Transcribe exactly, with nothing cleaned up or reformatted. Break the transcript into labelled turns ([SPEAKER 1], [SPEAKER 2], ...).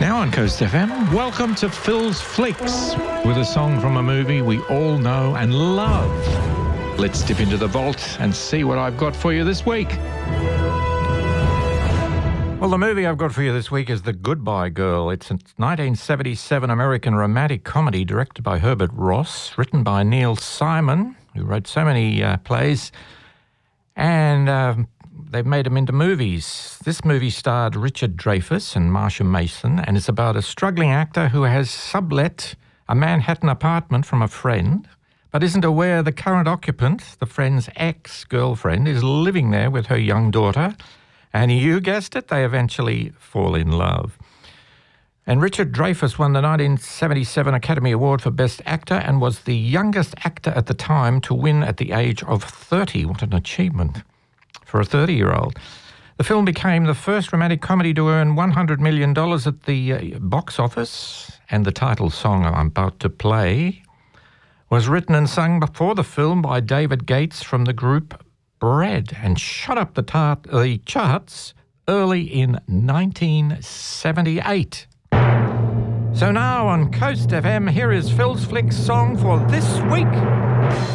[SPEAKER 1] Now on Coast F M, welcome to Phil's Flicks, with a song from a movie we all know and love. Let's dip into the vault and see what I've got for you this week. Well, the movie I've got for you this week is The Goodbye Girl. It's a nineteen seventy-seven American romantic comedy directed by Herbert Ross, written by Neil Simon, who wrote so many uh, plays, and uh, they've made them into movies. This movie starred Richard Dreyfuss and Marsha Mason, and it's about a struggling actor who has sublet a Manhattan apartment from a friend, but isn't aware the current occupant, the friend's ex-girlfriend, is living there with her young daughter. And you guessed it, they eventually fall in love. And Richard Dreyfuss won the nineteen seventy-seven Academy Award for Best Actor and was the youngest actor at the time to win at the age of thirty. What an achievement for a thirty-year-old. The film became the first romantic comedy to earn one hundred million dollars at the uh, box office, and the title song I'm about to play was written and sung before the film by David Gates from the group Bread, and shot up the, tar- the charts early in nineteen seventy-eight. So now on Coast F M, here is Phil's Flicks song for this week.